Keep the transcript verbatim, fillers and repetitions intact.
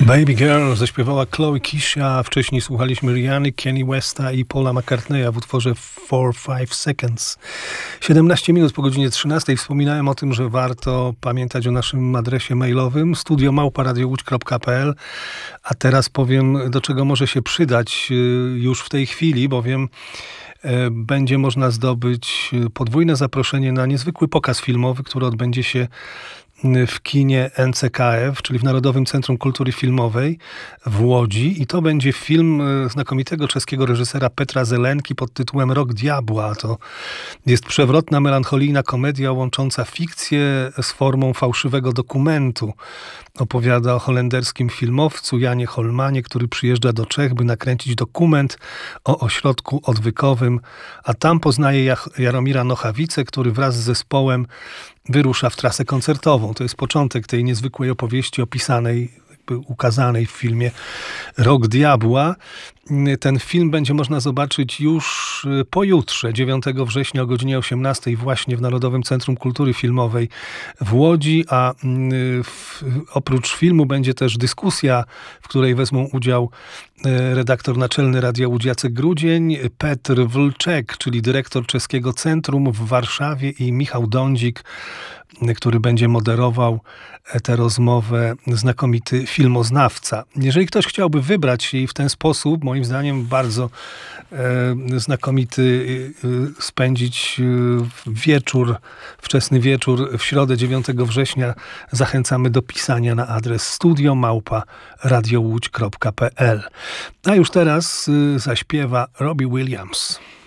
Baby Girl zaśpiewała Chloe Kisha, wcześniej słuchaliśmy Rihanny, Kanye Westa i Paula McCartneya w utworze four five seconds. siedemnaście minut po godzinie trzynastej. Wspominałem o tym, że warto pamiętać o naszym adresie mailowym studio małpa radio łódź kropka p l, a teraz powiem, do czego może się przydać już w tej chwili, bowiem będzie można zdobyć podwójne zaproszenie na niezwykły pokaz filmowy, który odbędzie się w kinie N C K F, czyli w Narodowym Centrum Kultury Filmowej w Łodzi. I to będzie film znakomitego czeskiego reżysera Petra Zelenki pod tytułem Rok Diabła. To jest przewrotna, melancholijna komedia łącząca fikcję z formą fałszywego dokumentu. Opowiada o holenderskim filmowcu Janie Holmanie, który przyjeżdża do Czech, by nakręcić dokument o ośrodku odwykowym, a tam poznaje Jaromira Nochawicę, który wraz z zespołem wyrusza w trasę koncertową. To jest początek tej niezwykłej opowieści opisanej, jakby ukazanej w filmie Rok Diabła. Ten film będzie można zobaczyć już pojutrze, dziewiątego września o godzinie osiemnastej właśnie w Narodowym Centrum Kultury Filmowej w Łodzi, a w, oprócz filmu będzie też dyskusja, w której wezmą udział redaktor naczelny Radia Łódź Jacek Grudzień, Petr Wlczek, czyli dyrektor czeskiego centrum w Warszawie, i Michał Dądzik, który będzie moderował tę rozmowę, znakomity filmoznawca. Jeżeli ktoś chciałby wybrać się i w ten sposób, moim zdaniem bardzo e, znakomity e, spędzić e, wieczór, wczesny wieczór w środę dziewiątego września, zachęcamy do pisania na adres studio małpa radio łódź kropka p l. A już teraz e, zaśpiewa Robbie Williams.